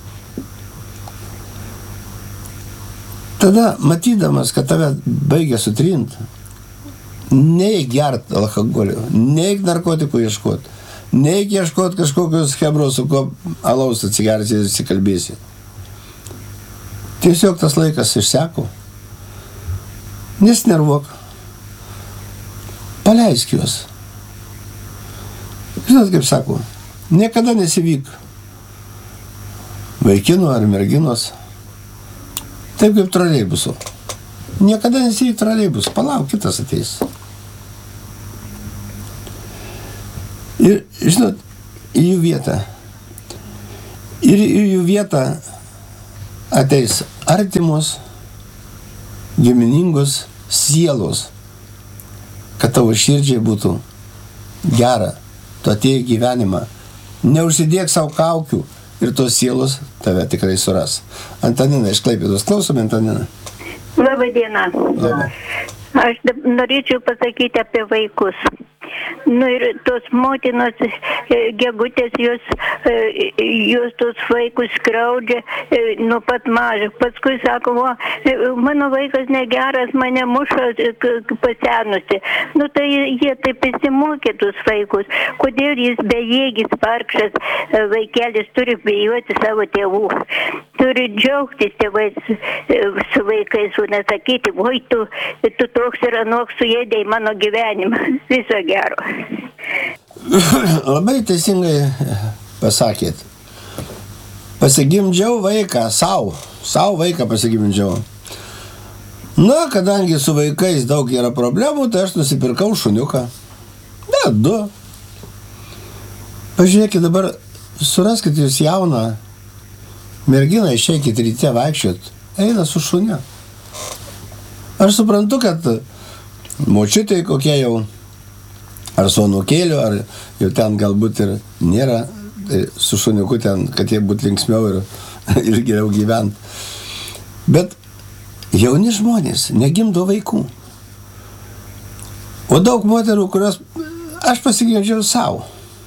Tada, matydamas, kad tave baigia sutrint, neik gert alkoholio, neik narkotikų ieškot, neik ieškot kažkokios chebros, su ko alaus atsigersi ir atsikalbėsi. Tiesiog tas laikas išseko. Nesnervuok. Paleisk juos. Žinot, kaip sako, niekada nesivyk vaikino ar merginos taip kaip troleibusu. Niekada nesivyk troleibus, palauk, kitas ateis. Ir, žinot, į jų vietą Ir į jų vietą ateis artimos, giminingos sielos, kad tavo širdžiai būtų gera, tu atėjai gyvenimą. Neužsidėk savo kaukių ir tos sielos tave tikrai suras. Antanina iš Klaipėdos. Klausome, Antanina. Labą dieną. Labą. Aš norėčiau pasakyti apie vaikus. Nu ir tos motinos gegutės, jos, jos tos vaikus skriaudžia nuo pat mažo. Paskui sako, o, mano vaikas negeras, mane muša pasenusi. Nu tai jie taip įsimokė tus vaikus. Kodėl jis bejėgis, vargšas vaikelis turi bijoti savo tėvų. Turi džiaugtis tėvais su vaikais, o nesakyti, oi tu, tu toks ir anoks suėdėjai mano gyvenimą. Viso gero. Labai teisingai pasakėt. Pasigimdžiau vaiką, savo, savo vaiką pasigimdžiau. Na, kadangi su vaikais daug yra problemų, tai aš nusipirkau šuniuką. Ne, du. Pažiūrėkit dabar, suraskit jūs jauną merginą, išeikit ryte vaikščiot, eina su šuniu. Aš suprantu, kad močiutė kokie jau, ar su anūkėliu, ar jau ten galbūt ir nėra, tai su šuniuku ten, kad jie būtų linksmiau ir, ir geriau gyvent. Bet jauni žmonės negimdo vaikų. O daug moterų, kurios aš pasigimdžiau savo.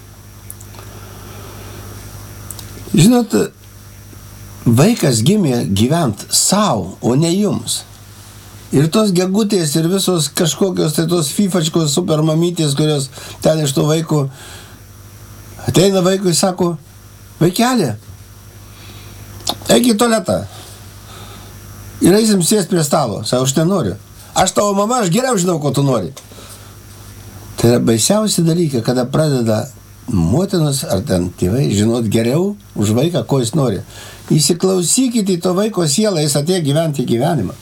Žinot, vaikas gimė gyvent savo, o ne jums. Ir tos gegutės ir visos kažkokios tai tos fifačkos supermamytės, kurios ten iš to vaikų ateina vaikui, sako, vaikelė, eik į tualetą ir eisim sėst prie stalo. Sako, aš nenoriu. Aš tavo mama, aš geriau žinau, ko tu nori. Tai yra baisiausi dalykai, kada pradeda motinos ar ten tėvai žinot geriau už vaiką, ko jis nori. Įsiklausykite į to vaiko sielą, jis atėjo gyventi gyvenimą.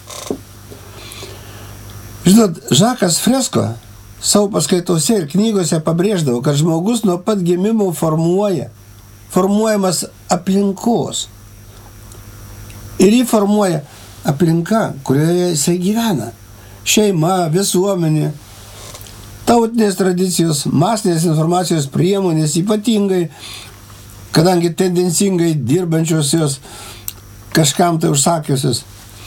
Žinot, Žakas Fresko savo paskaitose ir knygose pabrėždavo, kad žmogus nuo pat gimimo formuoja, formuojamas aplinkos. Ir jį formuoja aplinka, kurioje jisai gyvena. Šeima, visuomenė, tautinės tradicijos, masinės informacijos priemonės, ypatingai, kadangi tendencingai dirbančios jos kažkam tai užsakiusios.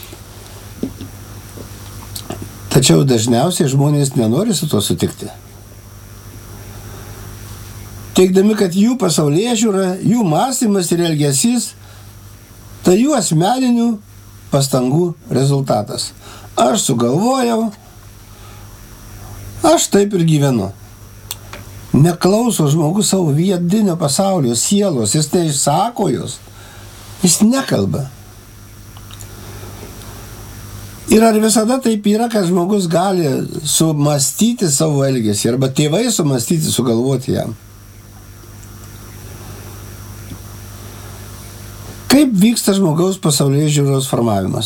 Tačiau dažniausiai žmonės nenori su to sutikti. Teigdami, kad jų pasaulėžiūra, jų mąstymas ir elgesys, tai jų asmeninių pastangų rezultatas. Aš sugalvojau, aš taip ir gyvenu. Neklauso žmogus savo vidinio pasaulio, sielos, jis neišsako jos, jis nekalba. Ir ar visada taip yra, kad žmogus gali sumastyti savo elgesį, arba tėvai sumastyti, sugalvoti jam? Kaip vyksta žmogaus pasaulėžiūros formavimas?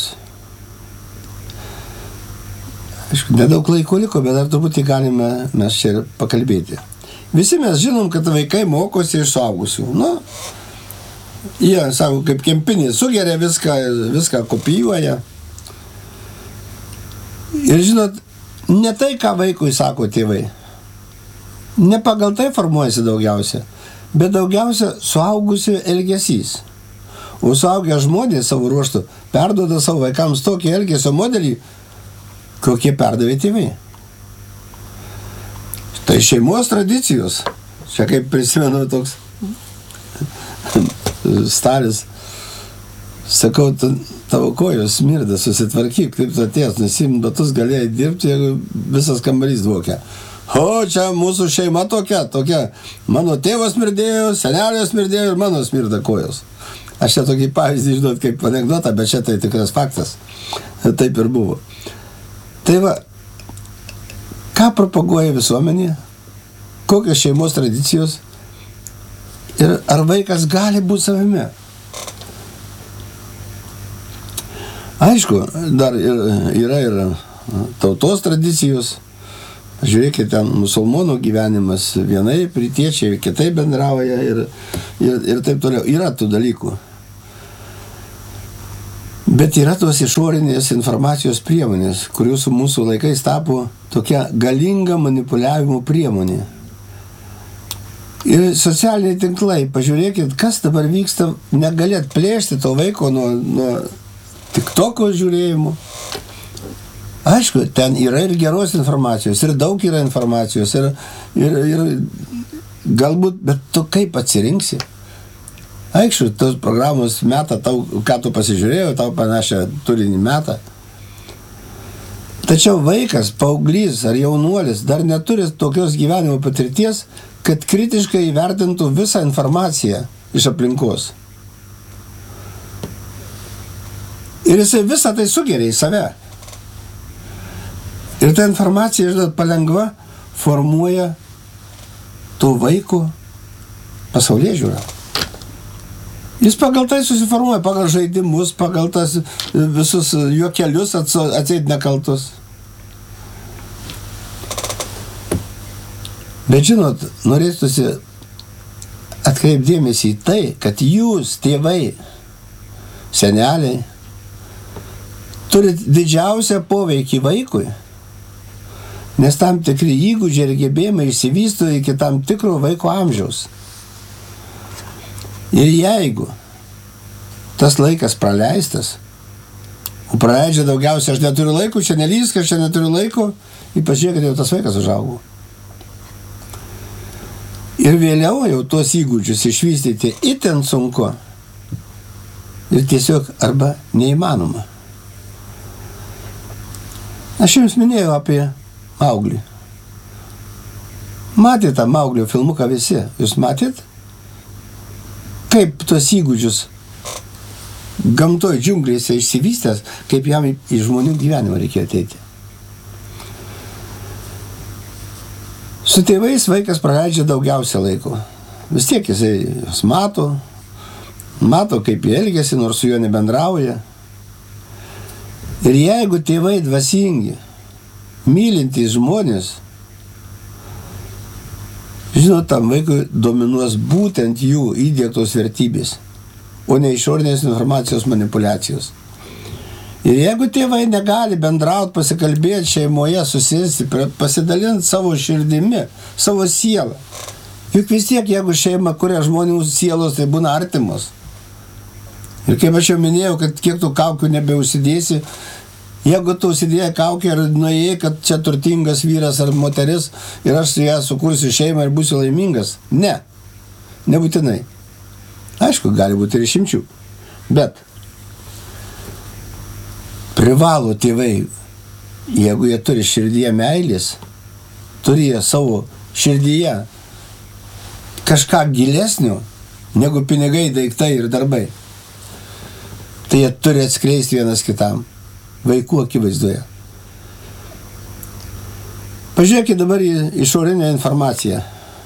Aišku, nedaug laiko liko, bet dar truputį galime mes čia pakalbėti. Visi mes žinom, kad vaikai mokosi iš suaugusių. Nu, jie, sako, kaip kempinė, sugeria viską, viską kopijuoja. Ir žinot, ne tai, ką vaikui sako tėvai. Ne pagal tai formuojasi daugiausia, bet daugiausia suaugusių elgesys. O suaugę žmonės savo ruoštų perduoda savo vaikams tokį elgesio modelį, kokie perdavė tėvai. Tai šeimos tradicijos. Čia kaip prisimenu toks staris. Sakau, tavo kojos smirda, susitvarkyk, kaip tu atėjęs, nusiim batus galėjai dirbti, jeigu visas kambarys dvokia. O, čia mūsų šeima tokia, tokia. Mano tėvas smirdėjo, senelės smirdėjo ir mano smirda kojos. Aš čia tokį pavyzdį žinot kaip anekdotą, bet čia tai tikras faktas. Taip ir buvo. Tai va, ką propaguoja visuomenė? Kokios šeimos tradicijos? Ir ar vaikas gali būti savimi? Aišku, dar yra ir tautos tradicijos, Žiūrėkit, ten musulmonų gyvenimas vienai, rytiečiai kitaip bendrauja ir, ir, ir taip toliau. Yra tų dalykų. Bet yra tos išorinės informacijos priemonės, kurių su mūsų laikais tapo tokia galinga manipuliavimo priemonė. Ir socialiniai tinklai, pažiūrėkit, kas dabar vyksta, negalėt plėšti to vaiko nuo, nuo TikToko žiūrėjimo. Aišku, ten yra ir geros informacijos, ir daug yra informacijos, ir, ir, ir galbūt, bet tu kaip atsirinksi? Aišku, tos programos meta tau, ką tu pasižiūrėjau, tau panašią turinį metą. Tačiau vaikas, paauglys ar jaunuolis dar neturi tokios gyvenimo patirties, kad kritiškai įvertintų visą informaciją iš aplinkos. Ir jisai visą tai sugeria į save. Ir ta informacija, žinot, palengva formuoja to vaiko pasaulėžiūrą. Jis pagal tai susiformuoja, pagal žaidimus, pagal tas visus juokelius atseit nekaltus. Bet žinot, norėtųsi atkreipdėmėsi į tai, kad jūs, tėvai, seneliai, turit didžiausią poveikį vaikui, nes tam tikri įgūdžiai ir gebėjimai išsivysto iki tam tikro vaiko amžiaus. Ir jeigu tas laikas praleistas, o praleidžia daugiausia, aš neturiu laiko, čia nelyskas, čia neturiu laiko, ypač žiūrėkit, jau tas vaikas užaugo. Ir vėliau jau tuos įgūdžius išvystyti itin sunku ir tiesiog arba neįmanoma. Aš jums minėjau apie Mauglį. Matėte tą Mauglio filmuką visi? Jūs matėt? Kaip tuos įgūdžius gamtoj džiunglėse išsivystęs, kaip jam į žmonių gyvenimą reikėjo ateiti. Su tėvais vaikas praleidžia daugiausia laiko. Vis tiek jisai jos mato, mato, kaip jie elgiasi, nors su juo nebendrauja. Ir jeigu tėvai dvasingi, mylintys žmonės, žinot, tam vaikui dominuos būtent jų įdiegtos vertybės, o ne išorinės informacijos manipuliacijos. Ir jeigu tėvai negali bendrauti, pasikalbėti šeimoje, susėsti, pasidalinti savo širdimi, savo sielą, juk vis tiek, jeigu šeima kuria žmonių sielos, tai būna artimos. Ir kaip aš jau minėjau, kad kiek tu kaukių nebeužsidėsi, jeigu tu užsidėjai kaukę ir nuėjai, kad čia turtingas vyras ar moteris ir aš su ją sukursiu šeimą ir būsiu laimingas. Ne, nebūtinai. Aišku, gali būti ir išimčių. Bet privalo tėvai, jeigu jie turi širdyje meilės, turi jie savo širdyje kažką gilesnio negu pinigai, daiktai ir darbai, tai jie turi atskleisti vienas kitam vaikų akivaizdoje. Pažiūrėkit dabar į išorinę informaciją.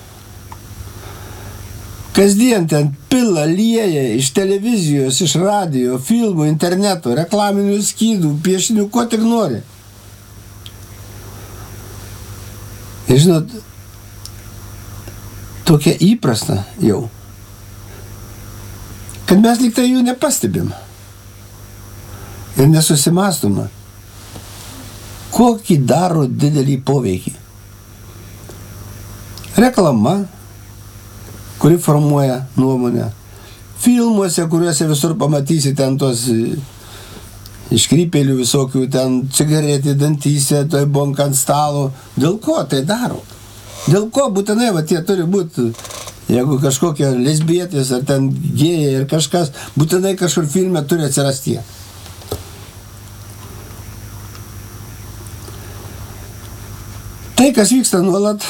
Kasdien ten pila, lieja iš televizijos, iš radijo, filmų, interneto, reklaminių skydų, piešinių, ko tik nori. Ir žinot, tokia įprasta jau, kad mes lyg tai jų nepastebim. Ir nesusimąstoma, kokį daro didelį poveikį. Reklama, kuri formuoja nuomonę. Filmuose, kuriuose visur pamatysi ten tos iškrypėlių visokių, ten cigaretį dantyse, toj bonka ant stalo. Dėl ko tai daro? Dėl ko būtinai, va, tie turi būti, jeigu kažkokie lesbietės ar ten gėjai ir kažkas, būtinai kažkur filme turi atsirasti jie. Tai, kas vyksta nuolat,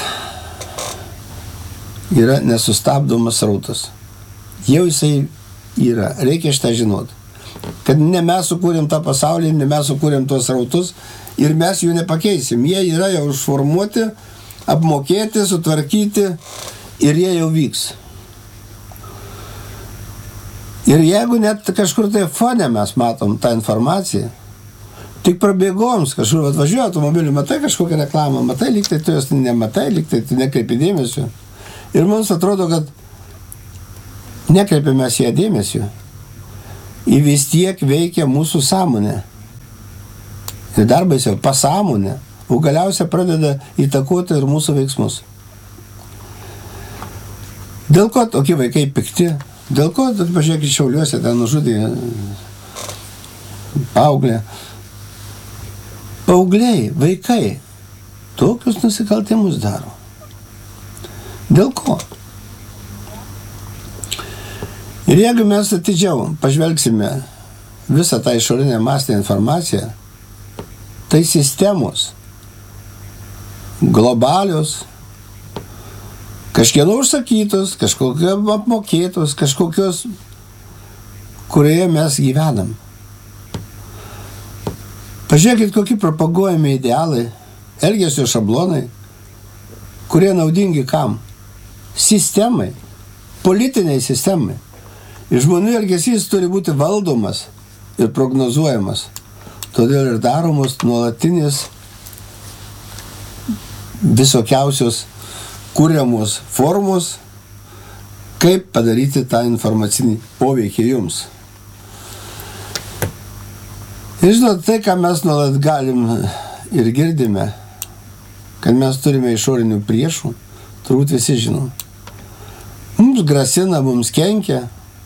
yra nesustabdomas srautas. Jau jisai yra, reikia šitą žinoti. Kad ne mes sukūrėm tą pasaulį, ne mes sukūrėm tuos srautus ir mes jų nepakeisim. Jie yra jau užformuoti, apmokėti, sutvarkyti ir jie jau vyks. Ir jeigu net kažkur tai fone mes matom tą informaciją, tik prabėgoms, kažkur atvažiuoja automobiliu, matai kažkokią reklamą, matai, lyg tai tu jos nematai, lyg tai tu nekreipi dėmesio. Ir mums atrodo, kad nekreipiame ją dėmesio. Ir vis tiek veikia mūsų sąmonė. Ir dar baisiau, pasąmonė. O galiausiai pradeda įtakoti ir mūsų veiksmus. Dėl ko tokie vaikai pikti? Dėl ko, pažiūrėkit, Šiauliuose ten nužudė paauglę. Paaugliai, vaikai, tokius nusikaltimus daro. Dėl ko? Ir jeigu mes atidžiau pažvelgsime visą tą išorinę masinę informaciją, tai sistemos globalios, kažkieno užsakytos, kažkokio apmokėtos, kažkokios, kurioje mes gyvenam. Pažiūrėkit, kokie propaguojami idealai, elgesio šablonai, kurie naudingi kam? Sistemai, politiniai sistemai. Ir žmonių elgesys turi būti valdomas ir prognozuojamas. Todėl ir daromos nuolatinės visokiausios kuriamos formos, kaip padaryti tą informacinį poveikį jums. Ir žinot, tai, ką mes nuolat galim ir girdime, kad mes turime išorinių priešų, turbūt visi žinom. Mums grasina, mums kenkia,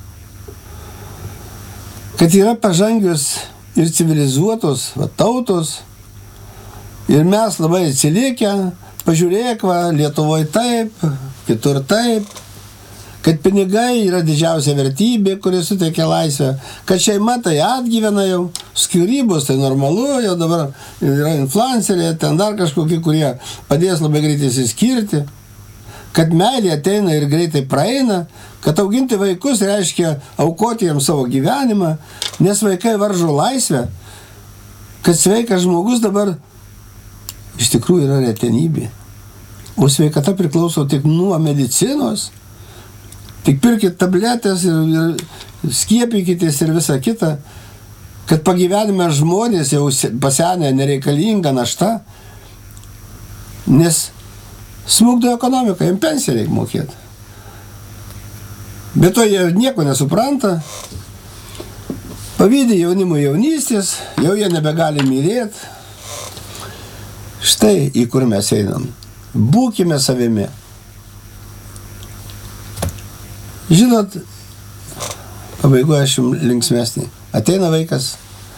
kad yra pažangios ir civilizuotos va, tautos, ir mes labai atsiliekę, pažiūrėk, va, Lietuvoje taip, kitur taip, kad pinigai yra didžiausia vertybė, kuri suteikia laisvę, kad šeima tai atgyvena jau, skyrybos tai normalu, jau dabar yra influenceriai, ten dar kažkokie, kurie padės labai greitai įsiskirti, kad meilė ateina ir greitai praeina, kad auginti vaikus reiškia aukoti jiems savo gyvenimą, nes vaikai varžo laisvę, kad sveikas žmogus dabar iš tikrųjų yra retenybė. O sveikata priklauso tik nuo medicinos. Tik pirkit tabletės ir, ir skiepykitės ir visą kitą, kad pagyvenime žmonės jau pasenę nereikalinga našta, nes smukdo ekonomiką, jiems pensiją reikia mokėti. Bet to jie nieko nesupranta, pavydė jaunimo jaunystės, jau jie nebegali mylėti. Štai į kur mes einam. Būkime savimi. Žinot, pabaigoje aš jums linksmesnį. Ateina vaikas,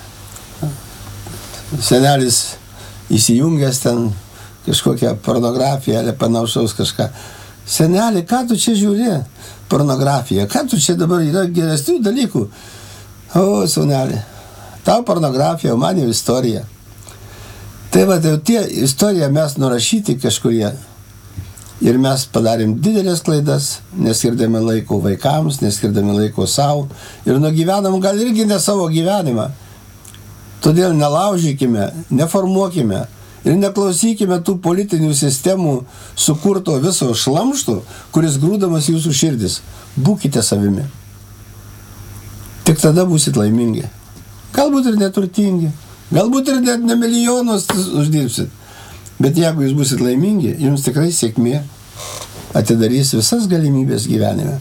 senelis įsijungęs ten kažkokią pornografiją, ar panašaus kažką. Seneli, ką tu čia žiūri? Pornografiją. Ką tu čia dabar yra geresnių dalykų? O, seneli, tau pornografija, o man jau istorija. Tai va, tai tie istoriją mes nurašyti kažkurie. Ir mes padarėm didelės klaidas, neskirdami laiko vaikams, neskirdami laiko savo. Ir nugyvenam gal irgi ne savo gyvenimą. Todėl nelaužykime, neformuokime ir neklausykime tų politinių sistemų sukurto viso šlamšto, kuris grūdamas jūsų širdis. Būkite savimi. Tik tada būsit laimingi. Galbūt ir neturtingi. Galbūt ir net ne milijonus uždirbsit. Bet jeigu jūs būsit laimingi, jums tikrai sėkmė atidarys visas galimybės gyvenime.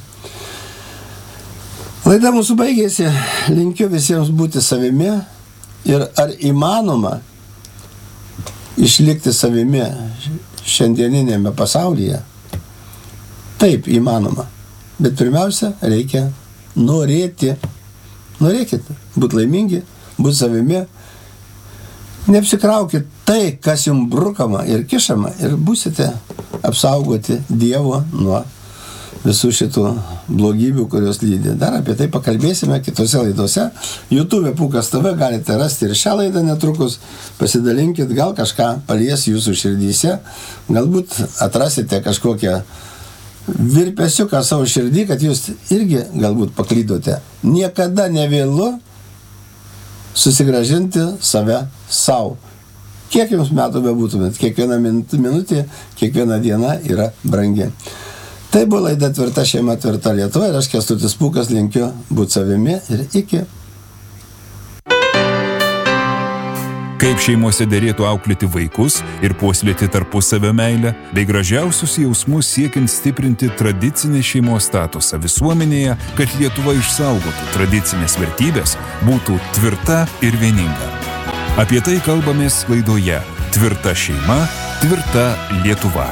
Laida mūsų baigėsi. Linkiu visiems būti savimi. Ir ar įmanoma išlikti savimi šiandieninėme pasaulyje? Taip, įmanoma. Bet pirmiausia, reikia norėti. Norėkit būti laimingi, būti savimi. Neapsikraukit tai, kas jums brukama ir kišama, ir būsite apsaugoti Dievo nuo visų šitų blogybių, kurios lydi. Dar apie tai pakalbėsime kitose laidose. YouTube Pūkas T V galite rasti ir šią laidą netrukus. Pasidalinkit, gal kažką palies jūsų širdyse. Galbūt atrasite kažkokią virpesiuką savo širdį, kad jūs irgi galbūt paklydote. Niekada nevėlu susigražinti save savo. Kiek jums metų bebūtumėt, kiekviena minutė, kiekviena diena yra brangi. Tai buvo laida Tvirta šeima, tvirta Lietuva ir aš Kęstutis Pūkas linkiu būti savimi ir iki. Kaip šeimose derėtų auklėti vaikus ir puoselėti tarpusavio meilę, bei gražiausius jausmus siekiant stiprinti tradicinį šeimos statusą visuomenėje, kad Lietuva išsaugotų tradicinės vertybės, būtų tvirta ir vieninga. Apie tai kalbamės laidoje Tvirta šeima, tvirta Lietuva.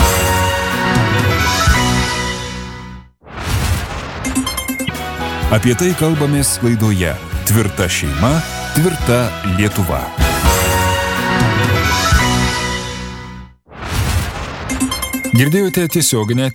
Apie tai kalbamės laidoje Tvirta šeima, tvirta Lietuva. Girdėjote tiesioginę